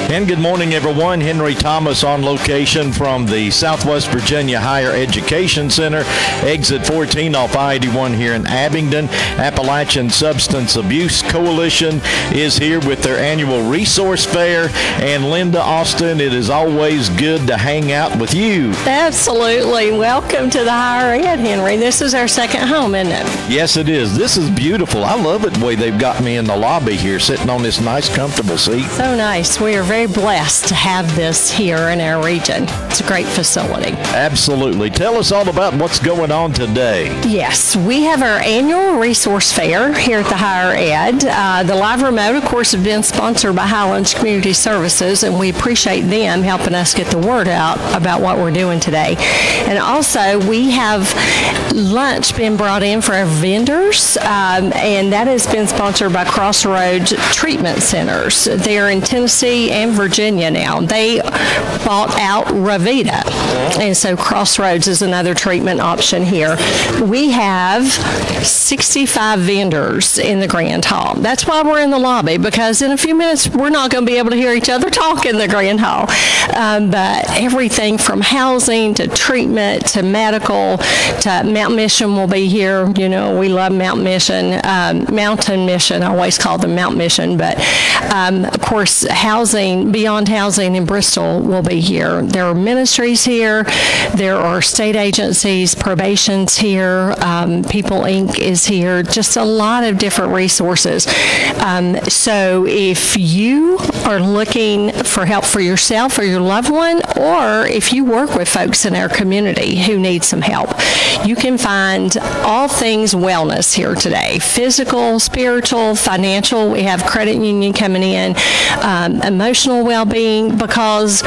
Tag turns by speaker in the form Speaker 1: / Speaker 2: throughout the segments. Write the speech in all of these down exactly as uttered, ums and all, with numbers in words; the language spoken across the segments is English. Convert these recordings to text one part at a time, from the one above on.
Speaker 1: And good morning, everyone. Henry Thomas on location from the Southwest Virginia Higher Education Center, exit fourteen off I eighty-one here in Abingdon. Appalachian Substance Abuse Coalition is here with their annual resource fair. And Linda Austin, it is always good to hang out with you.
Speaker 2: Absolutely. Welcome to the Higher Ed, Henry. This is our second home, isn't it?
Speaker 1: Yes, it is. This is beautiful. I love it the way they've got me in the lobby here, sitting on this nice, comfortable seat.
Speaker 2: So nice. We are very blessed to have this here in our region. It's a great facility.
Speaker 1: Absolutely. Tell us all about what's going on today.
Speaker 2: Yes, we have our annual resource fair here at the Higher Ed. Uh, the live remote, of course, has been sponsored by Highlands Community Services, and we appreciate them helping us get the word out about what we're doing today. And also, we have lunch being brought in for our vendors, um, and that has been sponsored by Crossroads Treatment Centers. They're in Tennessee and Virginia now. They bought out Ravita, and so Crossroads is another treatment option here. We have sixty-five vendors in the Grand Hall. That's why we're in the lobby, because in a few minutes we're not going to be able to hear each other talk in the Grand Hall. Um, but everything from housing to treatment to medical to Mount Mission will be here. You know, we love Mount Mission, um, Mountain Mission. I always call them Mount Mission, but um, of course, housing, Beyond Housing in Bristol will be here. There are ministries here. There are state agencies, probation's here. Um, People Incorporated is here. Just a lot of different resources. Um, so if you are looking for help for yourself or your loved one, or if you work with folks in our community who need some help, you can find all things wellness here today. Physical, spiritual, financial. We have credit union coming in, um, emotional well-being, because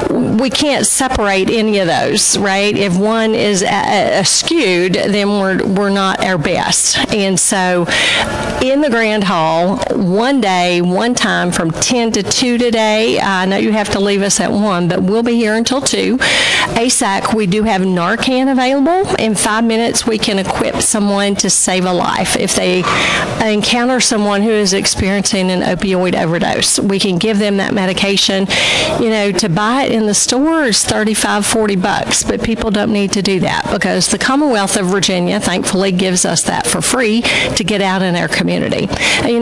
Speaker 2: we can't separate any of those, right? If one is a- a- skewed, then we're, we're not our best. And so in the Grand Hall, one day, one time from ten to two today. I know you have to leave us at one, but we'll be here until two. A S A C, we do have Narcan available. In five minutes, we can equip someone to save a life. If they encounter someone who is experiencing an opioid overdose, we can give them that medication. You know, to buy it in the store is thirty-five, forty bucks, but people don't need to do that, because the Commonwealth of Virginia, thankfully, gives us that for free to get out in our community. And, you